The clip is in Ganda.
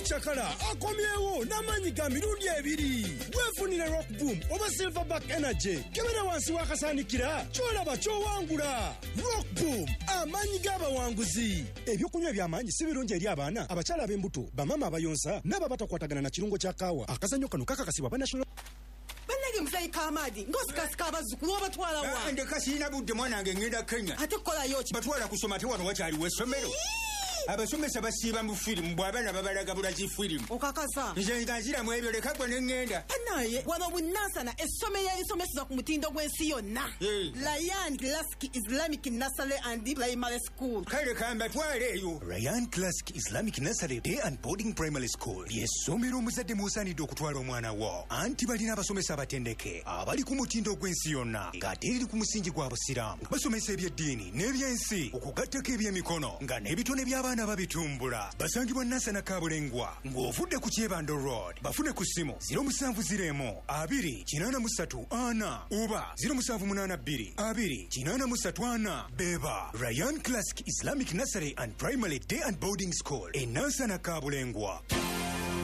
Chakala akomyewo n'amanyi ga mirundi ebiri. Weefunire Rock Boom oba Silverback Energy kebera wansi wakasanikira kyolaba kyowangula. Rock Boom amanyi g'abawanguzi. Ebyokunywa by'amaanyi si birungi eri abaana abakyala ab'embuto bamama abayonsa n'ababatakwatagana na kirungo kya kaawa. Akazannyo kano kakakasibwa ba National Banage mzai kamadi ngosikasika abazzukulu obatwala wa ndeka sirina budde mwanange ngenda Kenya ate kolayo ki batwala kusoma te wano wakyaliwo essomero abasomesa basiiba mu firimu bw'abaana babalaga bulaki firimu okakasa nze nziramu ebyo leka gwe ne ŋŋenda naye wano bunansana essomero erisomeseza ku mutindo gw'ensi yonna Ryan Classic Islamic Nursery and Primary School kale kambatwale eyo Ryan Classic Islamic Nursery Day and Boarding Primary School ly'essomero omuzadde mw'osaanidde okutwala omwana wo anti balina abasomesa abatendeke abali ku mutindo gw'ensi yonna ng'ate eri ku musingi gwa busiraamu basomesa ebyeddiini n'ebyensi okugattako ebyemikono nga n'ebitone by'abaana babitumbula basangibwa Nansana Kabulengwa ng'ovudde ku Kyebando Road bafune ku ssimu 0702-834 oba 0782-834 beba Ryan Classic Islamic Nursery and Primary Day and Boarding School e Nansana Kabulengwa.